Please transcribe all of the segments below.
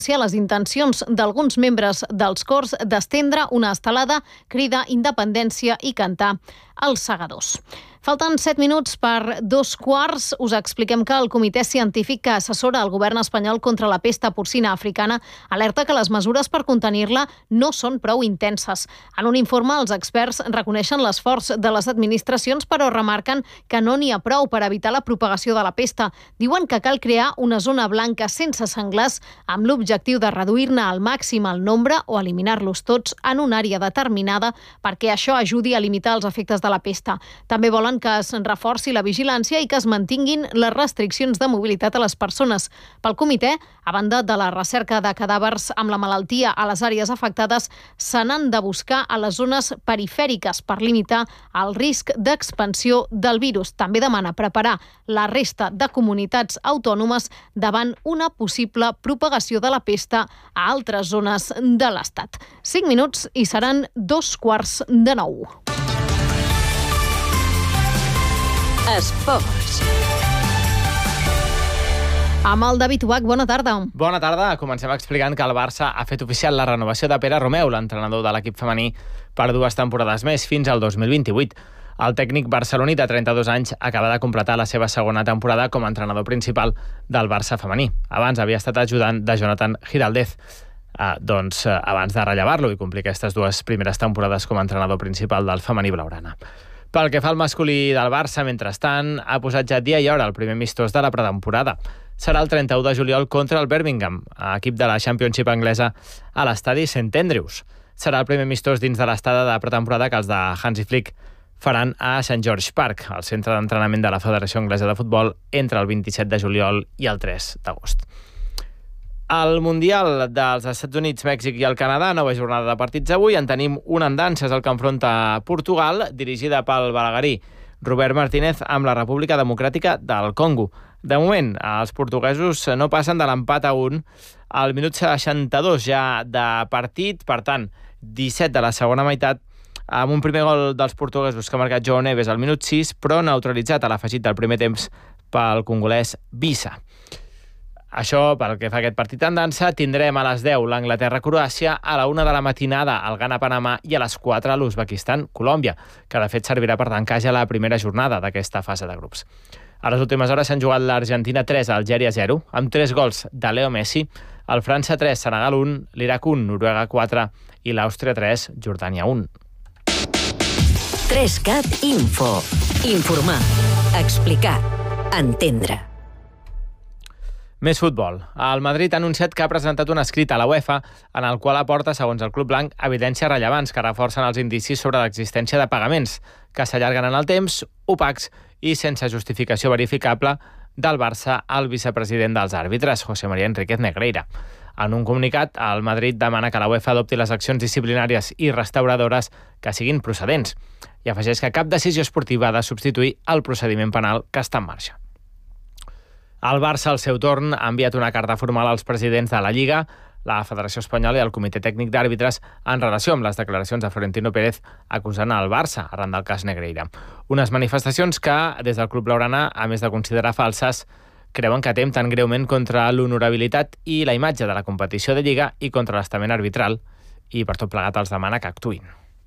a les intencions d'alguns membres dels cors d'estendre una estelada crida independència i cantar els segadors. Falten 7 minuts per 2:15. Us expliquem que el comitè científic que assessora el govern espanyol contra la pesta porcina africana alerta que les mesures per contenir-la no són prou intenses. En un informe, els experts reconeixen l'esforç de les administracions, però remarquen que no n'hi ha prou per evitar la propagació de la pesta. Diuen que cal crear una zona blanca sense senglars amb l'objectiu de reduir-ne al màxim el nombre o eliminar-los tots en una àrea determinada perquè això ajudi a limitar els efectes de la pesta. També volen que es reforci la vigilància i que es mantinguin les restriccions de mobilitat a les persones. Pel comitè, a banda de la recerca de cadàvers amb la malaltia a les àrees afectades, se n'han de buscar a les zones perifèriques per limitar el risc d'expansió del virus. També demana preparar la resta de comunitats autònomes davant una possible propagació de la pesta a altres zones de l'Estat. 5 minuts i seran 8:45. Esports. Amb el David Ubach, bona tarda. Bona tarda. Comencem explicant que el Barça ha fet oficial la renovació de Pere Romeu, l'entrenador de l'equip femení, per 2 temporades més, fins al 2028. El tècnic barceloní de 32 anys acaba de completar la seva segona temporada com a entrenador principal del Barça femení. Abans havia estat ajudant de Jonathan Giraldez, abans de rellevar-lo i complir aquestes 2 primeres temporades com a entrenador principal del femení blaugrana. Pel que fa al masculí del Barça, mentrestant, ha posat ja dia i hora el primer amistós de la pretemporada. Serà el 31 de juliol contra el Birmingham, equip de la Championship anglesa, a l'estadi St Andrews. Serà el primer amistós dins de l'estada de pretemporada que els de Hansi Flick faran a St George Park, el centre d'entrenament de la Federació Anglesa de Futbol, entre el 27 de juliol i el 3 d'agost. Al Mundial dels Estats Units, Mèxic i el Canadà, nova jornada de partits avui. En tenim una en danses, el que enfronta Portugal, dirigida pel balaguerí Robert Martínez, amb la República Democràtica del Congo. De moment, els portuguesos no passen de l'empat a 1 al minut 62 ja de partit, per tant, 17 de la segona meitat, amb un primer gol dels portuguesos que ha marcat João Neves al minut 6, però neutralitzat a l'afegit del primer temps pel congolès Vissa. Això, pel que fa a aquest partit en dansa, tindrem a les 10 l'Anglaterra-Croàcia, a la 1 de la matinada el Ghana-Panamà i a les 4 l'Uzbekistan-Colòmbia, que de fet servirà per tancar ja la primera jornada d'aquesta fase de grups. A les últimes hores s'han jugat l'Argentina 3, Algèria 0, amb 3 gols de Leo Messi, el França 3, Senegal 1, l'Iraq 1, Noruega 4 i l'Àustria 3, Jordània 1. 3CAT Info. Informar, explicar, entendre. Més futbol. El Madrid ha anunciat que ha presentat un escrit a la UEFA en el qual aporta, segons el club blanc, evidències rellevants que reforcen els indicis sobre l'existència de pagaments que s'allarguen en el temps, opacs i sense justificació verificable del Barça al vicepresident dels àrbitres, José María Enríquez Negreira. En un comunicat, el Madrid demana que la UEFA adopti les accions disciplinàries i restauradores que siguin procedents i afegeix que cap decisió esportiva ha de substituir el procediment penal que està en marxa. El Barça, al seu torn, ha enviat una carta formal als presidents de la Lliga, la Federació Espanyola i el Comitè Tècnic d'Àrbitres en relació amb les declaracions de Florentino Pérez acusant el Barça arran del cas Negreira. Unes manifestacions que, des del club blaugrana, a més de considerar falses, creuen que atempten greument contra l'honorabilitat i la imatge de la competició de Lliga i contra l'estament arbitral, i per tot plegat els demana que actuïn.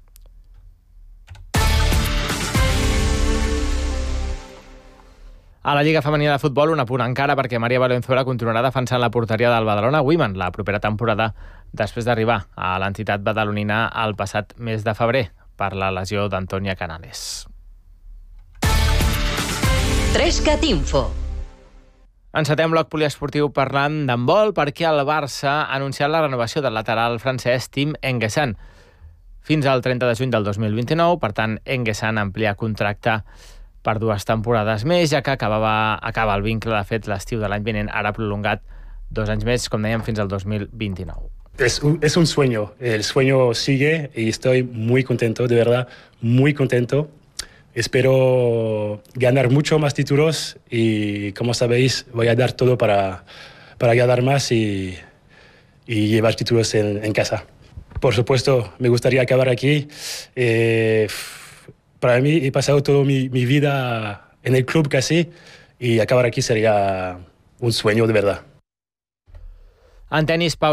A la Lliga Femenina de Futbol, un apunt encara perquè Maria Valenzuela continuarà defensant la porteria del Badalona Women la propera temporada després d'arribar a l'entitat badalonina el passat mes de febrer per la lesió d'Antònia Canales. 3CAT Info. Encetem bloc poliesportiu parlant d'handbol perquè el Barça ha anunciat la renovació del lateral francès Tim Enguessan fins al 30 de juny del 2029. Per tant, Enguessan amplia contracte per 2 temporades més, ja que acaba el vincle, de fet, l'estiu de l'any vinent, ara prolongat 2 anys més, com dèiem, fins al 2029. Es un sueño, el sueño sigue y estoy muy contento, de verdad, muy contento. Espero ganar mucho más títulos y, como sabéis, voy a dar todo para ganar más y llevar títulos en casa. Por supuesto, me gustaría acabar aquí. Para mí he pasado toda mi vida en el club casi y acabar aquí sería un sueño de verdad. En tenis, Pau